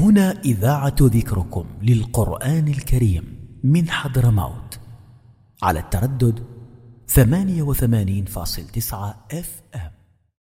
هنا إذاعة ذكركم للقرآن الكريم من حضرموت على التردد 88.9 FM.